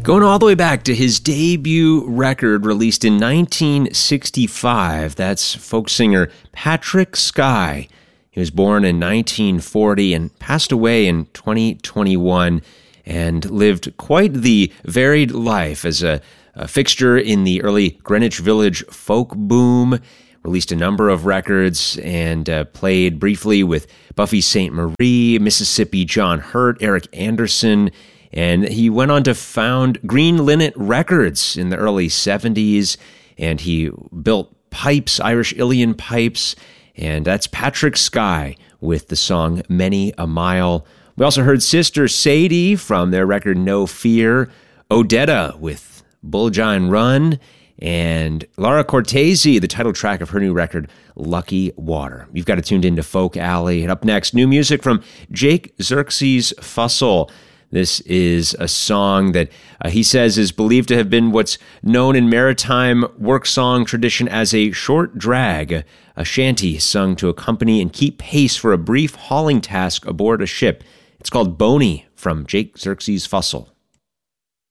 Going all the way back to his debut record released in 1965, that's folk singer Patrick Skye. He was born in 1940 and passed away in 2021 and lived quite the varied life as a fixture in the early Greenwich Village folk boom, released a number of records and played briefly with Buffy Sainte-Marie, Mississippi John Hurt, Eric Anderson, and he went on to found Green Linnet Records in the early 70s, and he built pipes, Irish Uilleann pipes, and that's Patrick Skye with the song Many a Mile. We also heard Sister Sadie from their record No Fear, Odetta with Bulgine Run, and Laura Cortese, the title track of her new record, Lucky Water. You've got it tuned into Folk Alley. And up next, new music from Jake Xerxes Fussell. This is a song that he says is believed to have been what's known in maritime work song tradition as a short drag, a shanty sung to accompany and keep pace for a brief hauling task aboard a ship. It's called Boney from Jake Xerxes Fussell.